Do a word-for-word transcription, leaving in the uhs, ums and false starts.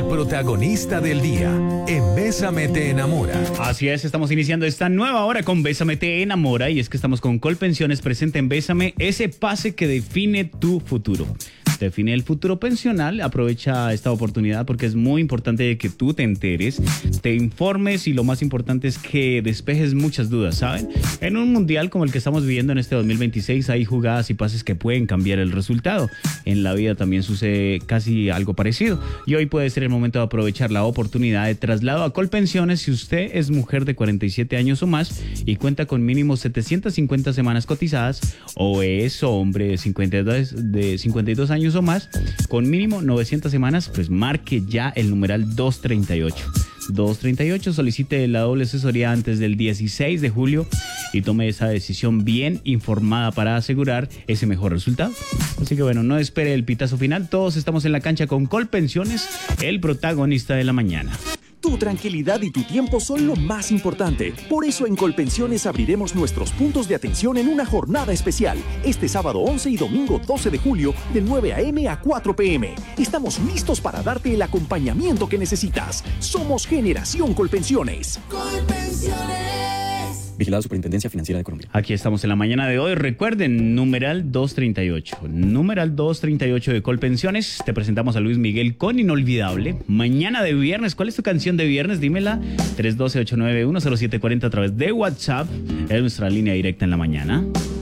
protagonista del día en Bésame te enamora. Así es, estamos iniciando esta nueva hora con Bésame te enamora y es que estamos con Colpensiones presente en Bésame, ese pase que define tu futuro. Define el futuro pensional, aprovecha esta oportunidad porque es muy importante que tú te enteres, te informes y lo más importante es que despejes muchas dudas, ¿saben? En un mundial como el que estamos viviendo en este dos mil veintiséis hay jugadas y pases que pueden cambiar el resultado. En la vida también sucede casi algo parecido y hoy puede ser el momento de aprovechar la oportunidad de traslado a Colpensiones si usted es mujer de cuarenta y siete años o más y cuenta con mínimo setecientas cincuenta semanas cotizadas o es hombre de cincuenta y dos, de cincuenta y dos años o más con mínimo novecientas semanas, pues marque ya el numeral doscientos treinta y ocho. doscientos treinta y ocho, solicite la doble asesoría antes del dieciséis de julio y tome esa decisión bien informada para asegurar ese mejor resultado. Así que bueno, no espere el pitazo final, todos estamos en la cancha con Colpensiones, el protagonista de la mañana. Tu tranquilidad y tu tiempo son lo más importante. Por eso en Colpensiones abriremos nuestros puntos de atención en una jornada especial. Este sábado once y domingo doce de julio de nueve a eme a cuatro pe eme. Estamos listos para darte el acompañamiento que necesitas. Somos Generación Colpensiones. Colpensiones. Vigilado Superintendencia Financiera de Colombia. Aquí estamos en la mañana de hoy. Recuerden, numeral doscientos treinta y ocho. Numeral doscientos treinta y ocho de Colpensiones. Te presentamos a Luis Miguel con Inolvidable. Mañana de viernes. ¿Cuál es tu canción de viernes? Dímela. tres uno dos, ocho nueve uno, cero siete cuatro cero a través de WhatsApp. Es nuestra línea directa en la mañana.